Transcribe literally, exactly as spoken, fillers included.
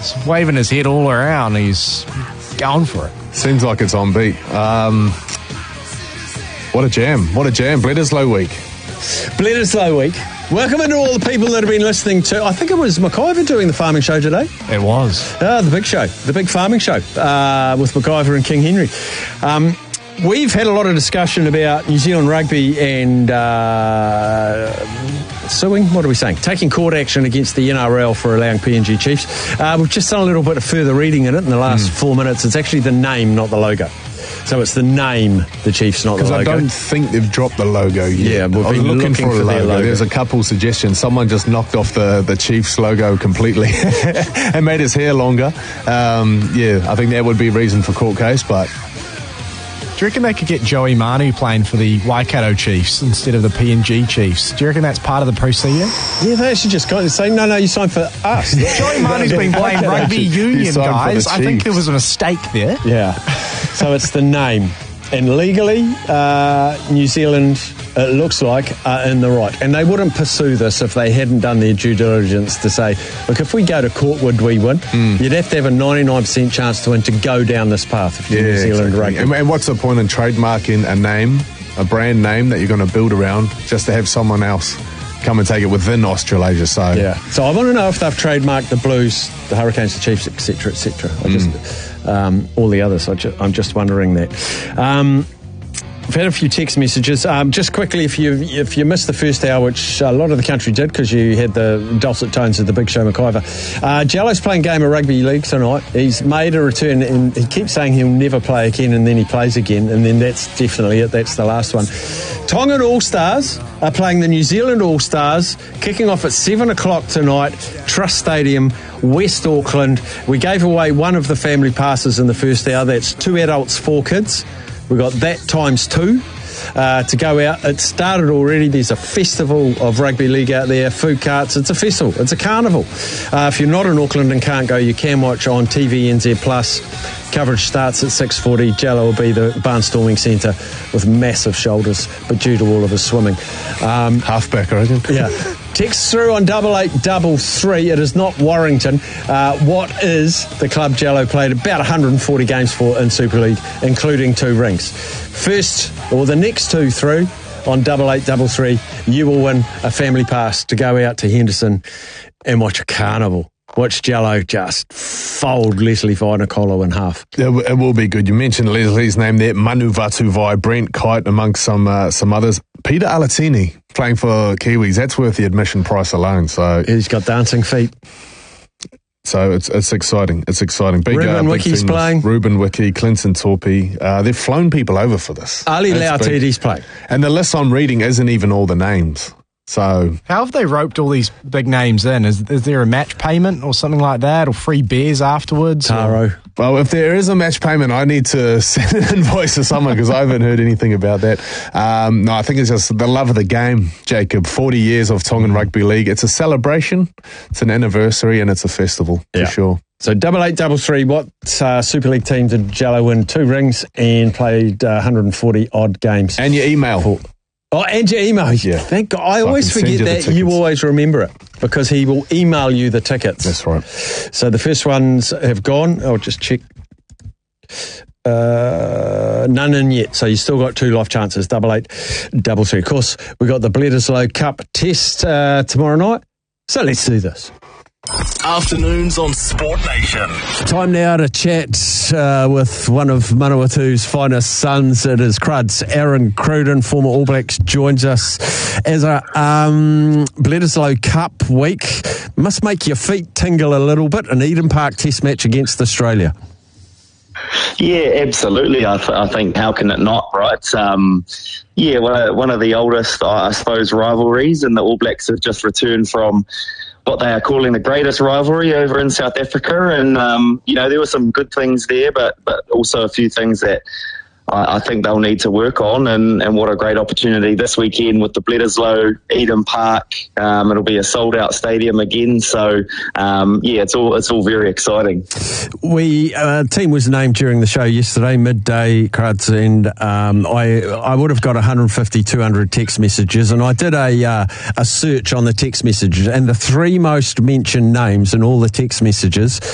He's waving his head all around. He's going for it. Seems like it's on beat. Um, what a jam. What a jam. Bledisloe week. Bledisloe week. Welcome into all the people that have been listening to, I think it was MacIver doing the farming show today. It was. Ah, the big show, the big farming show uh, with MacIver and King Henry. Um, we've had a lot of discussion about New Zealand rugby and uh, suing, what are we saying? Taking court action against the N R L for allowing P N G Chiefs. Uh, we've just done a little bit of further reading in it in the last mm. four minutes. It's actually the name, not the logo. So it's the name, the Chiefs, not the logo. Because I don't think they've dropped the logo yet. Yeah, we've I was been looking, looking for, for a logo. logo. There's a couple suggestions. Someone just knocked off the, the Chiefs logo completely and made his hair longer. Um, yeah, I think that would be a reason for court case, but... Do you reckon they could get Joey Manu playing for the Waikato Chiefs instead of the P N G Chiefs? Do you reckon that's part of the proceeding? Yeah, they actually just kind of say, no, no, you signed for us. Joey Manu's been playing rugby union, guys. I think there was a mistake there. Yeah. So it's the name. And legally, uh, New Zealand, it looks like, are in the right. And they wouldn't pursue this if they hadn't done their due diligence to say, look, if we go to court, would we win? Mm. You'd have to have a ninety-nine percent chance to win to go down this path if you're yeah, New Zealand exactly. rugby. And, and what's the point in trademarking a name, a brand name that you're going to build around just to have someone else come and take it within Australasia? So yeah. So I want to know if they've trademarked the Blues, the Hurricanes, the Chiefs, et cetera, et cetera. I just... Mm. Um, all the others. I ju- I'm just wondering that. Um, I've had a few text messages. Um, just quickly, if you if you missed the first hour, which a lot of the country did because you had the dulcet tones of the big show MacIver, uh, Jallo's playing game of rugby league tonight. He's made a return and he keeps saying he'll never play again, and then he plays again, and then that's definitely it. That's the last one. Tongan All-Stars are playing the New Zealand All-Stars, kicking off at seven o'clock tonight, Trust Stadium, West Auckland. We gave away one of the family passes in the first hour. That's two adults, four kids. We've got that times two uh, to go out. It started already. There's a festival of rugby league out there, food carts. It's a festival. It's a carnival. Uh, if you're not in Auckland and can't go, you can watch on T V N Z Plus. Coverage starts at six forty. Jallo will be the barnstorming centre with massive shoulders, but due to all of his swimming. Um, Halfback, I reckon. Yeah. Text through on double eight double three. It is not Warrington. Uh, what is the club Jallo played about one hundred forty games for in Super League, including two rings? First, or the next two through on double eight double three, you will win a family pass to go out to Henderson and watch a carnival. Watch Jallo just fold Leslie Vainakolo in half. It, it will be good. You mentioned Leslie's name there, Manu Vatuvai, Brent Kite, amongst some uh, some others. Peter Alatini playing for Kiwis. That's worth the admission price alone. So he's got dancing feet. So it's it's exciting. It's exciting. Big, Ruben uh, big Wiki's things. playing. Ruben Wiki, Clinton Torpy. Uh, they've flown people over for this. Ali Lautidi's playing. And the list I'm reading isn't even all the names. So how have they roped all these big names in? Is is there a match payment or something like that, or free beers afterwards? Taro. Or? Well, if there is a match payment, I need to send an invoice to someone because I haven't heard anything about that. Um, no, I think it's just the love of the game, Jacob. forty years of Tongan Rugby League. It's a celebration, it's an anniversary, and it's a festival for yeah. sure. So double eight double three. What uh, Super League team did Jallo win? Two rings and played uh, one hundred forty odd games. And your email. For, Oh, and your email. Yeah. Thank God. I so always I forget you that. You always remember it because he will email you the tickets. That's right. So the first ones have gone. I'll just check. Uh, none in yet. So you still got two life chances. Double eight, double three. Of course, we got the Bledisloe Cup test uh, tomorrow night. So let's do this. Afternoons on Sport Nation. Time now to chat uh, with one of Manawatu's finest sons. It is Crud's Aaron Cruden, former All Blacks, joins us as a um, Bledisloe Cup week. Must make your feet tingle a little bit. An Eden Park test match against Australia. Yeah, absolutely. I, th- I think how can it not, right? Um, yeah, one, one of the oldest, I suppose, rivalries, and the All Blacks have just returned from what they are calling the greatest rivalry over in South Africa. And, um, you know, there were some good things there, but but also a few things that I, I think they'll need to work on. And, and what a great opportunity this weekend with the Bledisloe, Eden Park. Um, it'll be a sold-out stadium again. So, um, yeah, it's all it's all very exciting. We uh, team was named during the show yesterday, midday, Cruds, and um, I I would have got one hundred fifty, two hundred text messages, and I did a uh, a search on the text messages, and the three most mentioned names in all the text messages